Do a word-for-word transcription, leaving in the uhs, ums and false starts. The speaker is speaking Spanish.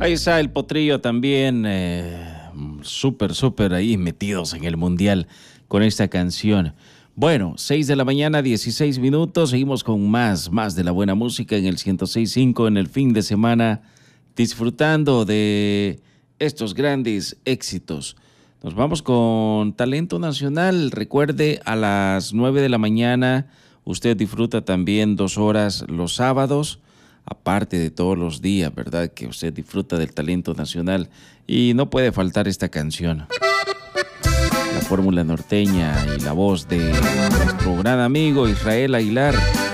Ahí está el Potrillo también, eh, súper, súper ahí metidos en el Mundial con esta canción. Bueno, seis de la mañana, dieciséis minutos, seguimos con más, más de la buena música en el ciento seis punto cinco en el fin de semana, disfrutando de estos grandes éxitos. Nos vamos con Talento Nacional. Recuerde, a las nueve de la mañana usted disfruta también dos horas los sábados, aparte de todos los días, ¿verdad? Que usted disfruta del talento nacional y no puede faltar esta canción. La fórmula norteña y la voz de nuestro gran amigo Israel Aguilar.